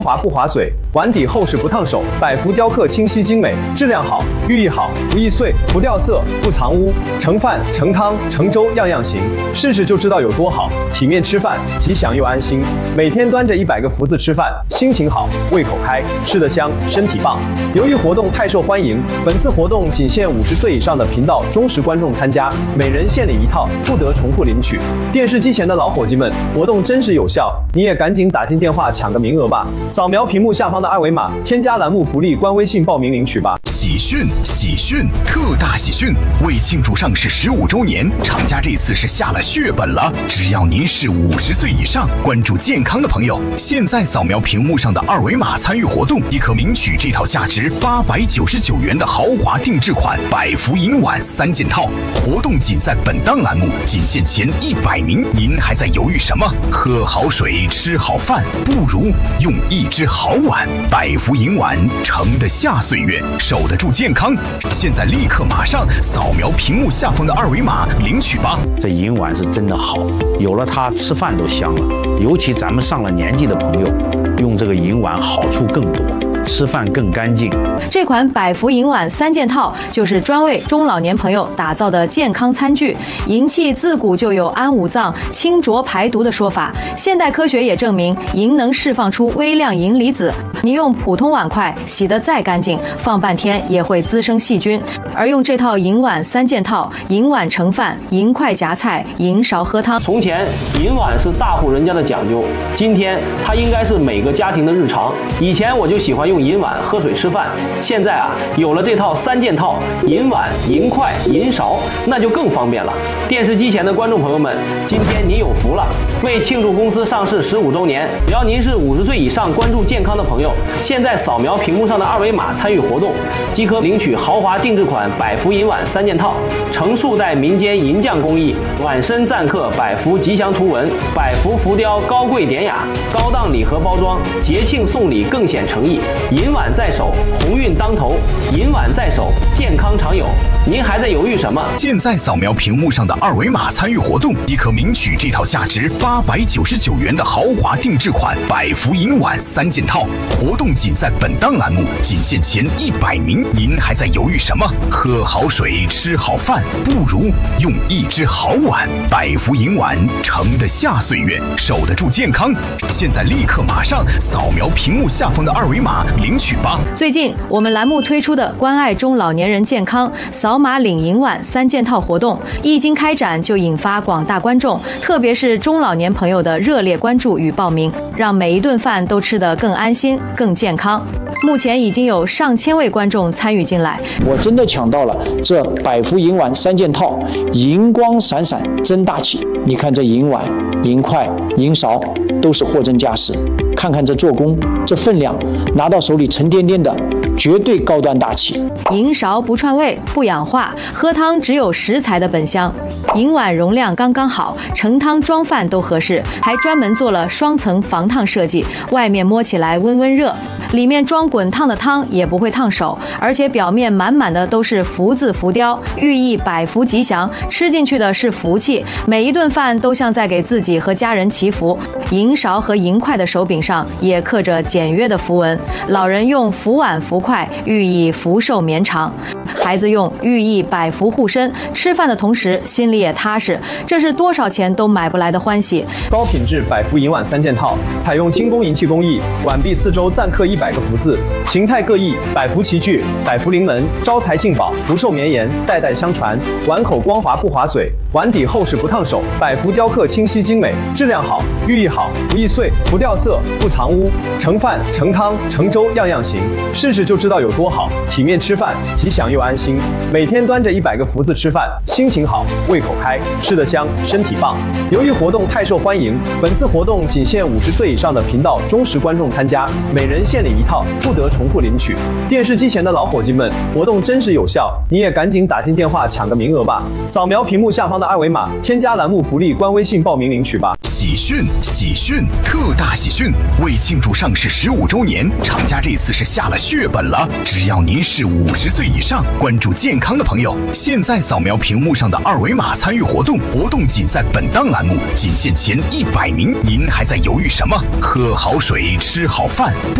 滑不滑嘴，碗底厚实不烫手，百福雕刻清晰精美，质量好，寓意好，不易碎，不掉色，不藏污，盛饭、盛汤、盛粥样样行，试试就知道有多好。体面吃饭，吉祥又安心。每天端着100个福字吃饭，心情好，胃口开，吃得香，身体棒。由于活动太受欢迎，本次活动仅限50岁以上的频道忠实观众参加，每人限领1套，不得重复领取。电视机前的老伙计们，活动真实有效，你也赶紧打进电话抢个名额吧！扫描屏幕下方的2维码，添加栏目福利官微信报名领取吧。 喜讯！特大喜讯！为庆祝上市15周年，厂家这次是下了血本了。只要您是50岁以上、关注健康的朋友，现在扫描屏幕上的2维码参与活动，即可领取这套价值899元的豪华定制款百福银碗3件套。活动仅在本档栏目，仅限前100名。您还在犹豫什么？喝好水，吃好饭，不如用一只好碗。百福银碗盛得下岁月，守得住健康。现在立刻马上扫描屏幕下方的2维码领取吧。 这银碗是真的好，有了它吃饭都香了。尤其咱们上了年纪的朋友，用这个银碗好处更多，吃饭更干净。 这款百福银碗3件套就是专为中老年朋友打造的健康餐具。银器自古就有安五脏、清浊排毒的说法，现代科学也证明银能释放出微量银离子。你用普通碗筷洗得再干净，放半天也会滋生细菌。而用这套银碗3件套，银碗盛饭，银筷夹菜，银勺喝汤。 从前银碗是大户人家的讲究，今天它应该是每个家庭的日常。以前我就喜欢用银碗喝水吃饭，现在有了这套3件套，银碗、银筷、银勺，那就更方便了。电视机前的观众朋友们，今天您有福了！为庆祝公司上市15周年，只要您是50岁以上关注健康的朋友，现在扫描屏幕上的2维码参与活动，即可领取豪华定制款百福银碗3件套，成数代民间银匠工艺，碗身錾刻百福吉祥图文，百福浮雕高贵典雅，高档礼盒包装，节庆送礼更显诚意。银碗在手，鸿运当头；银碗在手，健康常有。您还在犹豫什么？ 现在扫描屏幕上的2维码参与活动，即可领取这套价值899元的豪华定制款百福银碗3件套。活动仅在本档栏目，仅限前100名。您还在犹豫什么？喝好水，吃好饭，不如用一只好碗。百福银碗盛得下岁月，守得住健康。现在立刻马上扫描屏幕下方的2维码领取吧。 最近我们栏目推出的关爱中老年人健康扫码领银碗3件套活动，一经开展就引发广大观众，特别是中老年朋友的热烈关注与报名，让每一顿饭都吃得更安心、更健康。目前已经有上千位观众参与进来。 我真的抢到了这百福银碗3件套，银光闪闪真大气。你看这银碗、银筷、银勺都是货真价实，看看这做工，这分量，拿到手里沉甸甸的，绝对高端大气。 银勺不串味不氧化，喝汤只有食材的本香。银碗容量刚刚好，盛汤装饭都合适，还专门做了双层防烫设计，外面摸起来温温热，里面装滚烫的汤也不会烫手，而且表面满满的都是福字浮雕，寓意百福吉祥，吃进去的是福气，每一顿饭都像在给自己和家人祈福。银勺和银筷的手柄上也刻着简约的符文，老人用福碗福筷，寓意福寿绵长；孩子用寓意百福护身，吃饭的同时心里也踏实，这是多少钱都买不来的欢喜。 高品质百福银碗3件套，采用精工银器工艺，碗壁4周錾刻100个福字，形态各异，百福齐聚，百福临门，招财进宝，福寿绵延，代代相传。碗口光滑不滑嘴，碗底厚实不烫手，百福雕刻清晰精美，质量好，寓意好，不易碎，不掉色，不藏污，盛饭、盛汤、盛粥样样行，试试就知道有多好。体面吃饭，吉祥又安心。每天端着100个福字吃饭，心情好，胃口开，吃得香，身体棒。由于活动太受欢迎，本次活动仅限50岁以上的频道忠实观众参加，每人限领1套，不得重复领取。电视机前的老伙计们，活动真实有效，你也赶紧打进电话抢个名额吧。扫描屏幕下方的2维码，添加栏目福利官微信报名领取吧。 喜喜讯！特大喜讯！为庆祝上市15周年，厂家这次是下了血本了。只要您是50岁以上，关注健康的朋友，现在扫描屏幕上的2维码参与活动，活动仅在本档栏目，仅限前100名。您还在犹豫什么？喝好水，吃好饭。